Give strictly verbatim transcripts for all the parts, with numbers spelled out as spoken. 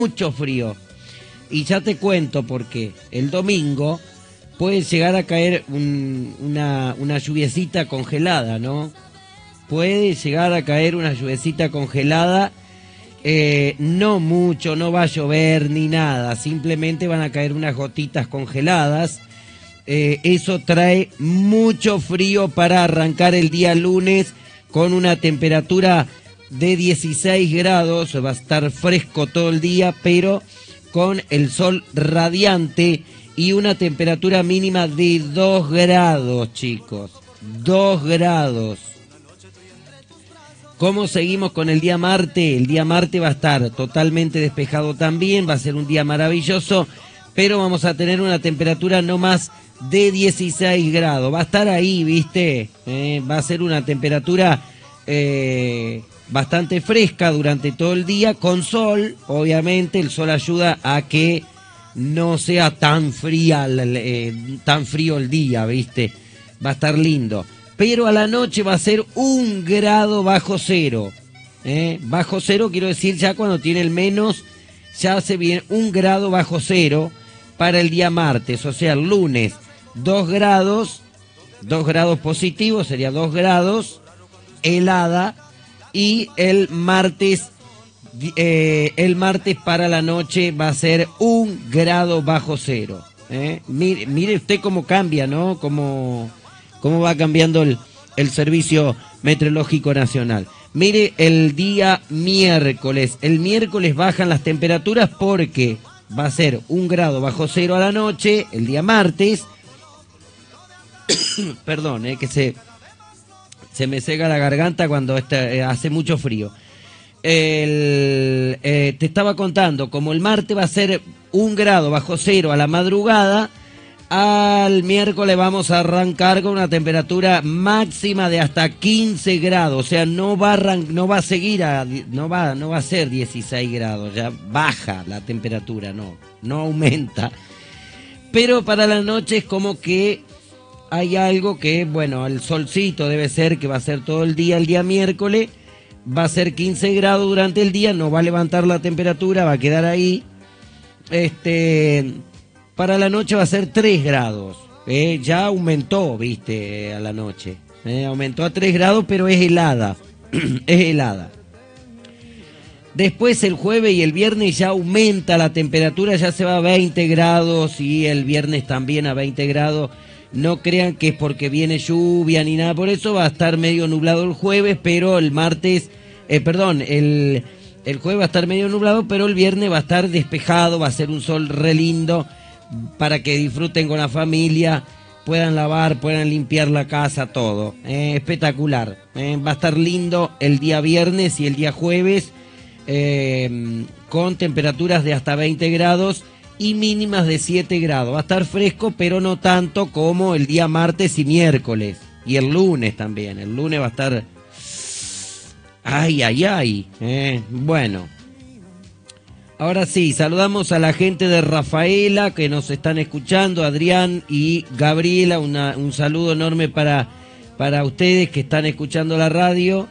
mucho frío. Y ya te cuento porque el domingo puede llegar a caer un, una, una lluviecita congelada, ¿no? Puede llegar a caer una lluviecita congelada, eh, no mucho, no va a llover ni nada, simplemente van a caer unas gotitas congeladas. Eh, eso trae mucho frío para arrancar el día lunes con una temperatura de dieciséis grados, va a estar fresco todo el día, pero con el sol radiante y una temperatura mínima de dos grados, chicos, dos grados. ¿Cómo seguimos con el día martes? El día martes va a estar totalmente despejado también, va a ser un día maravilloso, pero vamos a tener una temperatura no más de dieciséis grados, va a estar ahí, ¿viste? Eh, va a ser una temperatura eh, bastante fresca durante todo el día, con sol, obviamente, el sol ayuda a que no sea tan fría, eh, tan frío el día, ¿viste? Va a estar lindo. Pero a la noche va a ser un grado bajo cero. ¿eh? Bajo cero quiero decir ya cuando tiene el menos, ya se viene un grado bajo cero para el día martes. O sea, el lunes dos grados, dos grados positivos, sería dos grados, helada. Y el martes, eh, el martes para la noche va a ser un grado bajo cero. ¿eh? Mire, mire usted cómo cambia, ¿no? Cómo... cómo va cambiando el, el Servicio Meteorológico Nacional. Mire, el día miércoles, el miércoles bajan las temperaturas porque va a ser un grado bajo cero a la noche, el día martes, perdón, eh, que se, se me seca la garganta cuando está, eh, hace mucho frío. El, eh, te estaba contando, como el martes va a ser un grado bajo cero a la madrugada, al miércoles vamos a arrancar con una temperatura máxima de hasta quince grados, o sea, no va a, arran- no va a seguir, a, no, va, no va a ser dieciséis grados, ya baja la temperatura, no, no aumenta. Pero para la noche es como que hay algo que, bueno, el solcito debe ser que va a ser todo el día, el día miércoles, va a ser quince grados durante el día, no va a levantar la temperatura, va a quedar ahí, este... Para la noche va a ser tres grados, eh, ya aumentó, viste, a la noche, eh, aumentó a tres grados, pero es helada, es helada. Después el jueves y el viernes ya aumenta la temperatura, ya se va a veinte grados y el viernes también a veinte grados. No crean que es porque viene lluvia ni nada por eso, va a estar medio nublado el jueves, pero el martes, eh, perdón, el, el jueves va a estar medio nublado, pero el viernes va a estar despejado, va a ser un sol re lindo, para que disfruten con la familia, puedan lavar, puedan limpiar la casa, todo. Eh, espectacular. Eh, va a estar lindo el día viernes y el día jueves, eh, con temperaturas de hasta veinte grados y mínimas de siete grados. Va a estar fresco, pero no tanto como el día martes y miércoles. Y el lunes también. El lunes va a estar... Ay, ay, ay. Eh, bueno... Ahora sí, saludamos a la gente de Rafaela que nos están escuchando, Adrián y Gabriela, una, un saludo enorme para, para ustedes que están escuchando la radio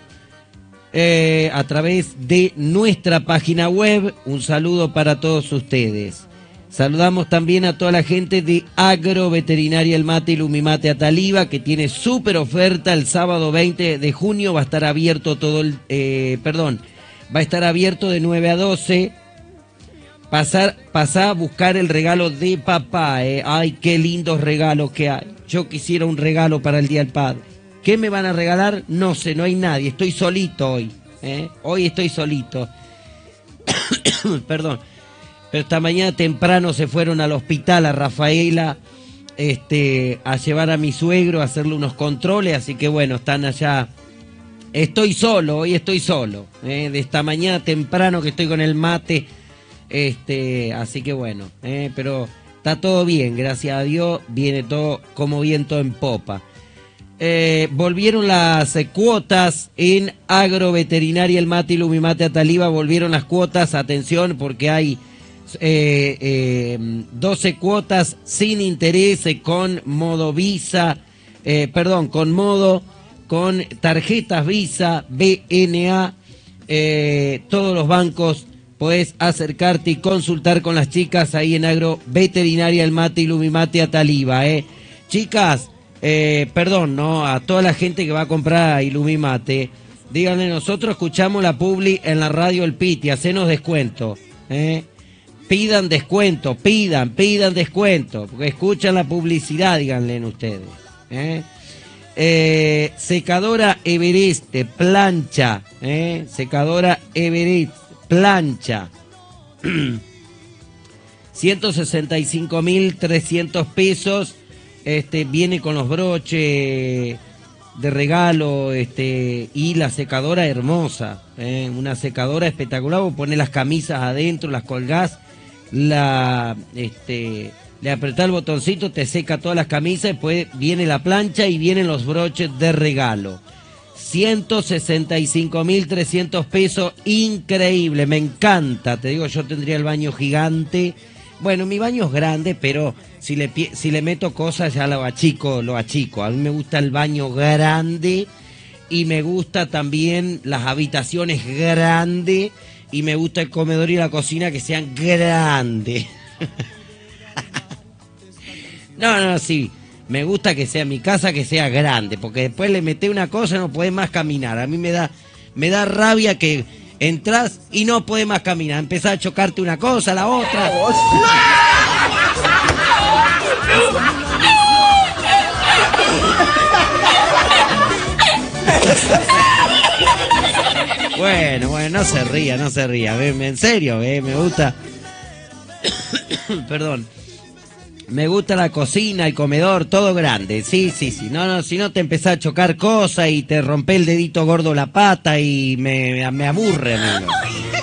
eh, a través de nuestra página web, un saludo para todos ustedes. Saludamos también a toda la gente de Agroveterinaria El Mate y Lumimate Ataliva, que tiene súper oferta el sábado veinte de junio, va a estar abierto todo el, eh, perdón, va a estar abierto de nueve a doce. Pasar, pasá a buscar el regalo de papá, eh. Ay, qué lindos regalos que hay. Yo quisiera un regalo para el Día del Padre. ¿Qué me van a regalar? No sé, no hay nadie. Estoy solito hoy, eh. Hoy estoy solito. Perdón. Pero esta mañana temprano se fueron al hospital a Rafaela, este, a llevar a mi suegro a hacerle unos controles, así que bueno, están allá. Estoy solo, hoy estoy solo, eh. De esta mañana temprano que estoy con el mate. Este, así que bueno, eh, pero está todo bien, gracias a Dios, viene todo como viento en popa. Eh, volvieron las eh, cuotas en Agroveterinaria El Mate y Lumimate Ataliva, volvieron las cuotas, atención, porque hay eh, eh, doce cuotas sin interés, eh, con modo Visa, eh, perdón, con modo, con tarjetas Visa, B N A, eh, todos los bancos Puedes acercarte y consultar con las chicas ahí en Agroveterinaria El Mate y Lumimate Ataliva, ¿eh? Chicas, eh, perdón, ¿no? A toda la gente que va a comprar Ilumimate, díganle, nosotros escuchamos la publi en la radio El Piti, hacenos descuento, ¿eh? Pidan descuento, pidan, pidan descuento, porque escuchan la publicidad, díganle ustedes, ¿eh? Eh, secadora Everest, plancha, ¿eh? Secadora Everest, plancha, ciento sesenta y cinco mil trescientos pesos, este, viene con los broches de regalo, este, y la secadora hermosa, ¿eh? Una secadora espectacular, vos ponés las camisas adentro, las colgás, la, este, le apretás el botoncito, te seca todas las camisas, después viene la plancha y vienen los broches de regalo. ciento sesenta y cinco mil trescientos pesos, increíble, me encanta, te digo, yo tendría el baño gigante, bueno, mi baño es grande, pero si le, si le meto cosas ya lo achico, lo achico, a mí me gusta el baño grande y me gusta también las habitaciones grandes y me gusta el comedor y la cocina que sean grandes. No, no, sí. Me gusta que sea mi casa, que sea grande, porque después le meté una cosa y no puede más caminar. A mí me da, me da rabia que entras y no puede más caminar. Empezás a chocarte una cosa, la otra. Bueno, bueno, no se ría, no se ría. En serio, ¿eh? Me gusta. Perdón. Me gusta la cocina, el comedor, todo grande. Sí, sí, sí. No, no, si no te empezás a chocar cosas y te rompe el dedito gordo la pata y me, me aburre, amigo.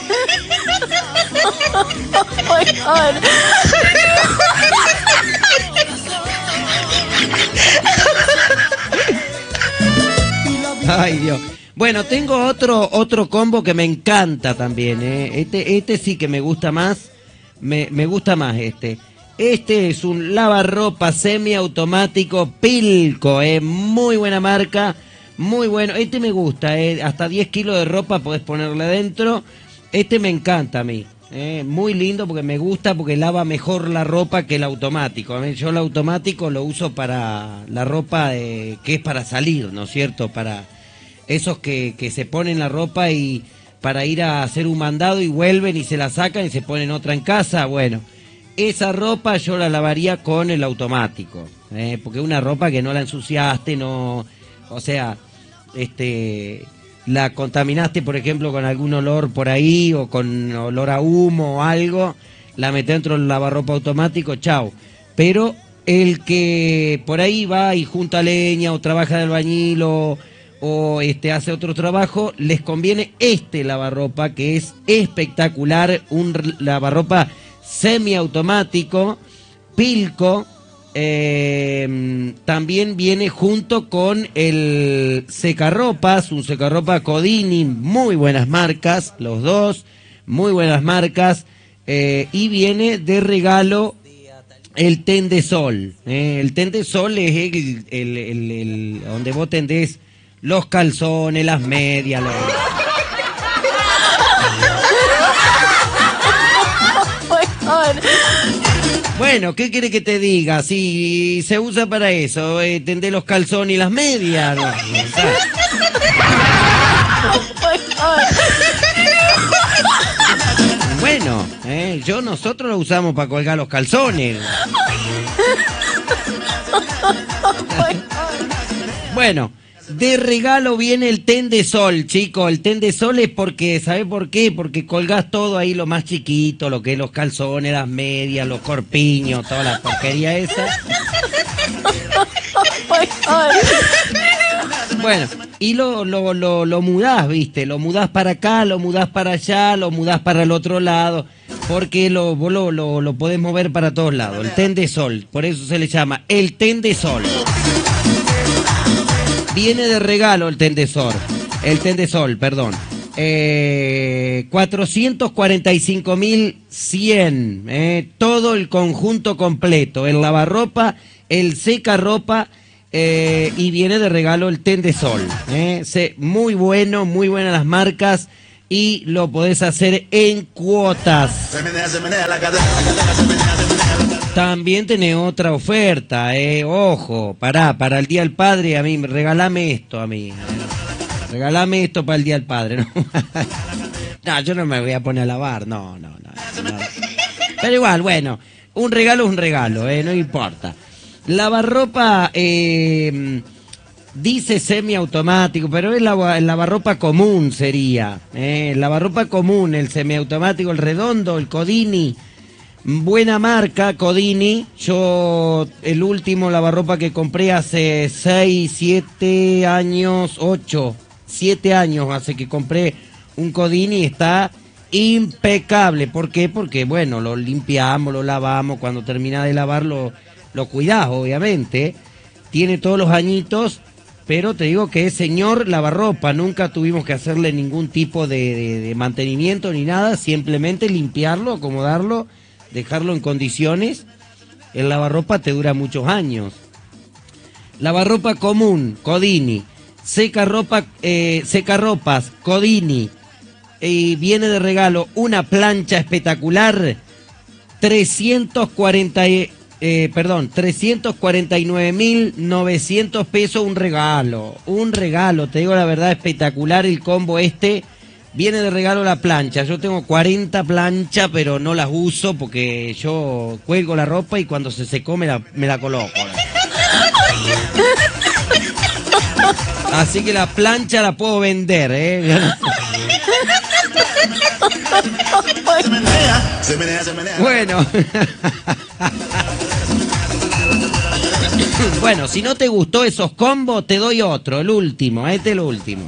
Ay, Dios. Bueno, tengo otro otro combo que me encanta también, ¿eh? Este, este sí que me gusta más. Me, me gusta más este. Este es un lavarropa semiautomático Pilco, eh, muy buena marca, muy bueno. Este me gusta, eh, hasta diez kilos de ropa podés ponerle adentro. Este me encanta a mí, eh, muy lindo porque me gusta porque lava mejor la ropa que el automático. A mí, yo el automático lo uso para la ropa eh, que es para salir, ¿no es cierto? Para esos que, que se ponen la ropa y para ir a hacer un mandado y vuelven y se la sacan y se ponen otra en casa, bueno. Esa ropa yo la lavaría con el automático, ¿eh? Porque una ropa que no la ensuciaste, no, o sea, este, la contaminaste, por ejemplo, con algún olor por ahí o con olor a humo o algo, la metés dentro del lavarropa automático, chao. Pero el que por ahí va y junta leña o trabaja de albañil o, o este, hace otro trabajo, les conviene este lavarropa que es espectacular, un lavarropa semiautomático, Pilco, eh, también viene junto con el secarropas, un secarropa Codini, muy buenas marcas, los dos, muy buenas marcas, eh, y viene de regalo el Tendesol, eh, el Tendesol es el, el, el, el, donde vos tendés los calzones, las medias, los... Bueno, ¿qué quiere que te diga? Si se usa para eso, eh, tender los calzones y las medias. No, no, bueno, eh, yo nosotros lo usamos para colgar los calzones. Bueno, de regalo viene el Tendesol, chicos. El Tendesol es porque, ¿sabes por qué? Porque colgás todo ahí lo más chiquito, lo que es los calzones, las medias, los corpiños, toda la porquería esa. Bueno, y lo, lo, lo, lo mudás, ¿viste? Lo mudás para acá, lo mudás para allá, lo mudás para el otro lado, porque lo, vos lo, lo, lo podés mover para todos lados. El Tendesol, por eso se le llama el Tendesol. Viene de regalo el Tendesol, el Tendesol, perdón. Eh, cuatrocientos cuarenta y cinco mil cien, eh, todo el conjunto completo, el lavarropa, el secarropa, eh, y viene de regalo el Tendesol. Eh, se, muy bueno, muy buenas las marcas. y lo podés hacer en cuotas. También tenés otra oferta, eh, ojo, pará, para el Día del Padre, a mí, regalame esto a mí. Regalame esto para el Día del Padre, ¿no? No, yo no me voy a poner a lavar, no, no, no, no. Pero igual, bueno, un regalo es un regalo, eh, no importa. Lavarropa, eh, dice semiautomático, pero es la, el lavarropa común sería. Eh, el lavarropa común, el semiautomático, el redondo, el Codini. Buena marca, Codini. Yo el último lavarropa que compré hace seis, siete años, ocho, siete años hace que compré un Codini y está impecable. ¿Por qué? Porque, bueno, lo limpiamos, lo lavamos, cuando termina de lavarlo, lo cuidás, obviamente. Tiene todos los añitos, pero te digo que es señor lavarropa. Nunca tuvimos que hacerle ningún tipo de, de, de mantenimiento ni nada, simplemente limpiarlo, acomodarlo, dejarlo en condiciones. El lavarropa te dura muchos años. Lavarropa común, Codini. Seca ropa, eh, secarropas, Codini. Y viene de regalo una plancha espectacular, trescientos cuarenta, eh, perdón, trescientos cuarenta y nueve mil novecientos pesos, un regalo, un regalo, te digo la verdad, espectacular el combo este. Viene de regalo la plancha. Yo tengo cuarenta planchas, pero no las uso porque yo cuelgo la ropa y cuando se secó me la, me la coloco. Así que la plancha la puedo vender, ¿eh? Bueno. Bueno, si no te gustó esos combos, te doy otro, el último, este es el último.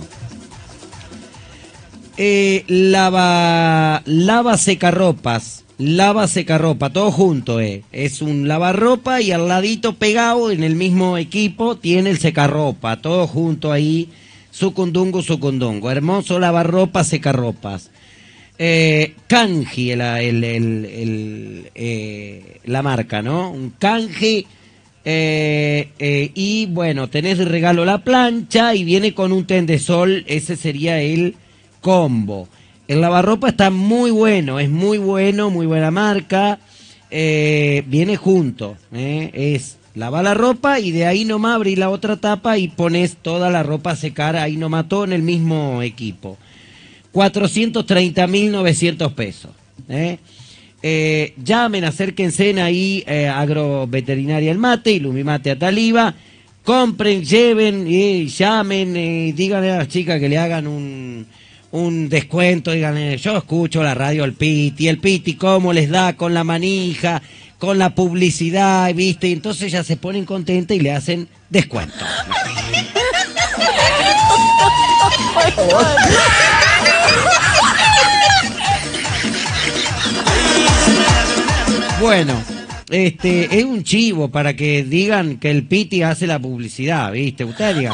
Eh, lava, lava secarropas, lava secarropa, todo junto, eh. Es un lavarropa y al ladito pegado en el mismo equipo tiene el secarropa, todo junto ahí, sucundungo, sucundungo. Hermoso lavarropa, secarropas. Eh, Kanji, el, el, el, el, eh, la marca, ¿no? Un Kanji. Eh, eh, y bueno, tenés de regalo la plancha y viene con un tendesol, ese sería el combo. El lavarropa está muy bueno, es muy bueno, muy buena marca, eh, viene junto, eh, es lavar la ropa y de ahí nomás abrís la otra tapa y pones toda la ropa a secar ahí nomás, todo en el mismo equipo. cuatrocientos treinta mil novecientos pesos. Eh. Eh, llamen, acérquense en ahí, eh, Agroveterinaria El Mate y Lumimate Ataliva. Compren, lleven, eh, llamen, eh, díganle a las chicas que le hagan un, un descuento, díganle, yo escucho la radio El Piti, el Piti cómo les da con la manija, con la publicidad, ¿viste? Y entonces ya se ponen contentas y le hacen descuento. Bueno, este es un chivo para que digan que el Piti hace la publicidad, ¿viste? Ustedes digan.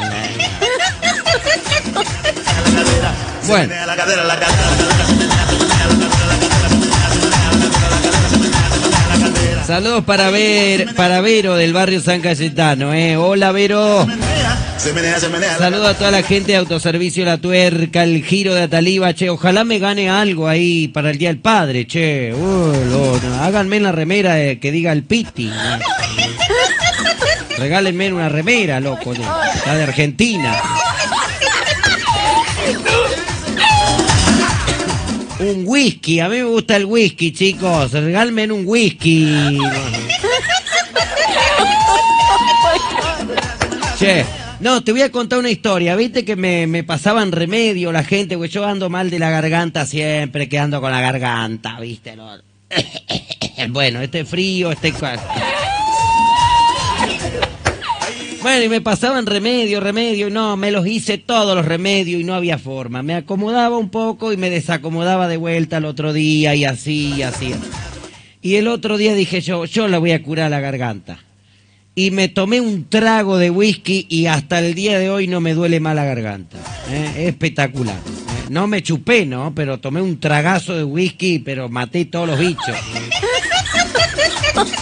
Bueno. Saludos para ver, para Vero del barrio San Cayetano, ¿eh? Hola, Vero. Saludos a toda la gente de Autoservicio La Tuerca, el Giro de Ataliva, che, ojalá me gane algo ahí para el Día del Padre, che. Uh, lo, no, háganme la remera de, que diga el Piti, ¿no? Regálenme una remera, loco, ¿no? Está de Argentina. Un whisky, a mí me gusta el whisky, chicos. Regálenme un whisky. Che, no, te voy a contar una historia. Viste que me, me pasaban remedio la gente, porque yo ando mal de la garganta siempre, que ando con la garganta, viste. ¿No? Bueno, este frío, este... Bueno, y me pasaban remedio, remedio, y no, me los hice todos los remedios y no había forma. Me acomodaba un poco y me desacomodaba de vuelta el otro día y así, y así. Y el otro día dije yo, yo le voy a curar la garganta. Y me tomé un trago de whisky y hasta el día de hoy no me duele más la garganta. ¿Eh? Espectacular. ¿Eh? No me chupé, ¿no? Pero tomé un tragazo de whisky, pero maté todos los bichos.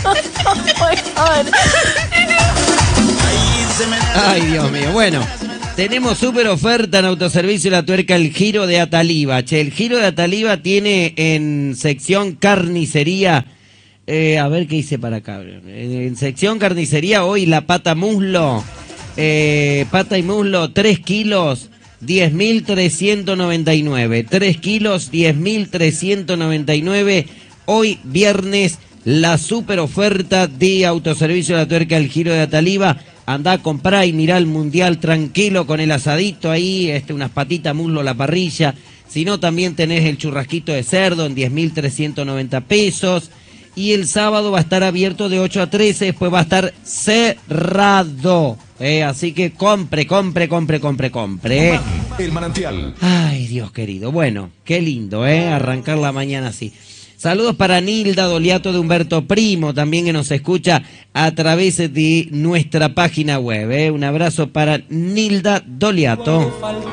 Ay, Dios mío. Bueno, Tenemos súper oferta en Autoservicio La Tuerca, el giro de Ataliva. Che, el giro de Ataliva tiene en sección carnicería, eh, a ver qué hice para acá. En sección carnicería hoy la pata muslo, eh, pata y muslo, tres kilos, diez mil trescientos noventa y nueve. tres kilos, diez mil trescientos noventa y nueve. Hoy viernes, la super oferta de Autoservicio La Tuerca, el giro de Ataliva. Andá a comprar y mirá el mundial tranquilo con el asadito ahí, este, unas patitas muslo a la parrilla. Si no, también tenés el churrasquito de cerdo en diez mil trescientos noventa pesos. Y el sábado va a estar abierto de ocho a trece, después va a estar cerrado. Eh, así que compre, compre, compre, compre, compre. El Manantial. Ay, Dios querido. Bueno, qué lindo, ¿eh? Arrancar la mañana así. Saludos para Nilda Doliato de Humberto Primo, también que nos escucha a través de nuestra página web. ¿eh? Un abrazo para Nilda Doliato.